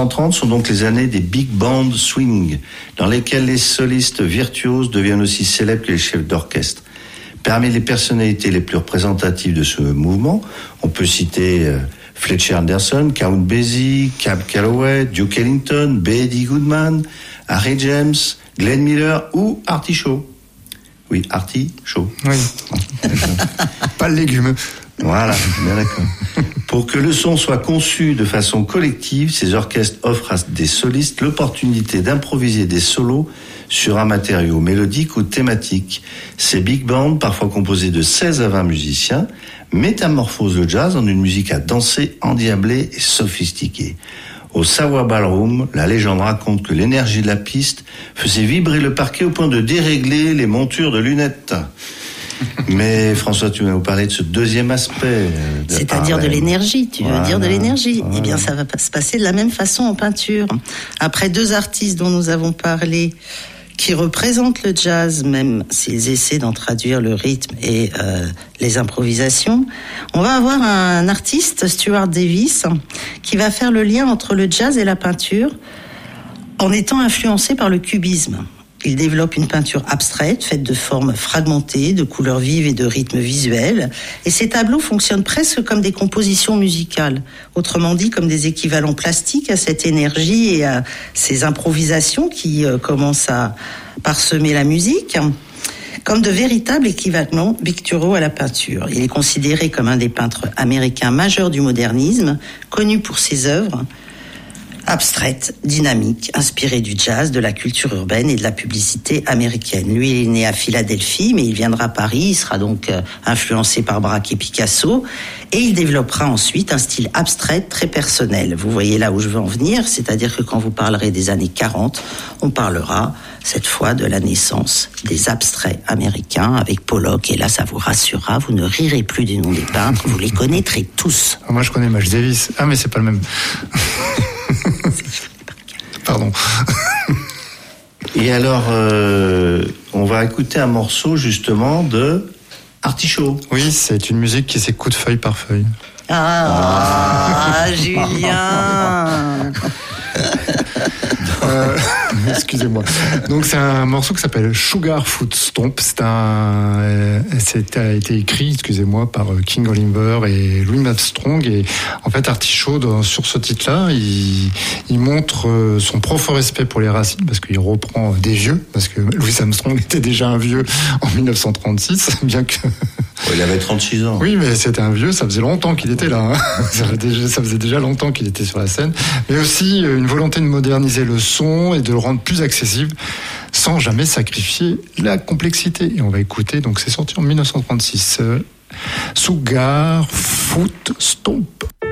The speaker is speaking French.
1930 sont donc les années des big band swing, dans lesquelles les solistes virtuoses deviennent aussi célèbres que les chefs d'orchestre. Parmi les personnalités les plus représentatives de ce mouvement, on peut citer Fletcher Henderson, Count Basie, Cab Calloway, Duke Ellington, Betty Goodman, Harry James, Glenn Miller ou Artie Shaw. Oui, Artie Shaw. Oui. Pas le légume. Voilà, bien d'accord. Pour que le son soit conçu de façon collective, ces orchestres offrent à des solistes l'opportunité d'improviser des solos sur un matériau mélodique ou thématique. Ces big bands, parfois composés de 16 à 20 musiciens, métamorphosent le jazz en une musique à danser, endiablée et sophistiquée. Au Sawa Ballroom, la légende raconte que l'énergie de la piste faisait vibrer le parquet au point de dérégler les montures de lunettes. Mais François, tu vas nous parler de ce deuxième aspect. C'est-à-dire de l'énergie, tu veux dire de l'énergie. Voilà. Eh bien, ça va se passer de la même façon en peinture. Après 2 artistes dont nous avons parlé, qui représentent le jazz, même s'ils essaient d'en traduire le rythme et les improvisations, on va avoir un artiste, Stuart Davis, qui va faire le lien entre le jazz et la peinture en étant influencé par le cubisme. Il développe une peinture abstraite, faite de formes fragmentées, de couleurs vives et de rythmes visuels. Et ces tableaux fonctionnent presque comme des compositions musicales. Autrement dit, comme des équivalents plastiques à cette énergie et à ces improvisations qui commencent à parsemer la musique, comme de véritables équivalents picturaux à la peinture. Il est considéré comme un des peintres américains majeurs du modernisme, connu pour ses œuvres abstraite, dynamique, inspirée du jazz, de la culture urbaine et de la publicité américaine. Lui, il est né à Philadelphie, mais il viendra à Paris. Il sera donc influencé par Braque et Picasso. Et il développera ensuite un style abstrait très personnel. Vous voyez là où je veux en venir, c'est-à-dire que quand vous parlerez des années 40, on parlera cette fois de la naissance des abstraits américains avec Pollock. Et là, ça vous rassurera, vous ne rirez plus du nom des peintres, vous les connaîtrez tous. Moi, je connais Miles Davis. Ah, mais c'est pas le même. Pardon. Et alors, on va écouter un morceau justement de Artie Shaw. Oui, c'est une musique qui s'écoute feuille par feuille. Julien. Excusez-moi. Donc c'est un morceau qui s'appelle Sugar Foot Stomp. C'est a été écrit, excusez-moi, par King Oliver et Louis Armstrong. Et en fait, Artie Shaw, sur ce titre-là, il montre son profond respect pour les racines parce qu'il reprend des vieux, parce que Louis Armstrong était déjà un vieux en 1936, bien que. Il avait 36 ans. Oui, mais c'était un vieux, ça faisait longtemps qu'il était là. Hein. Ça faisait déjà longtemps qu'il était sur la scène. Mais aussi une volonté de moderniser le son et de le rendre plus accessible sans jamais sacrifier la complexité. Et on va écouter, donc c'est sorti en 1936, Sugar Foot Stomp.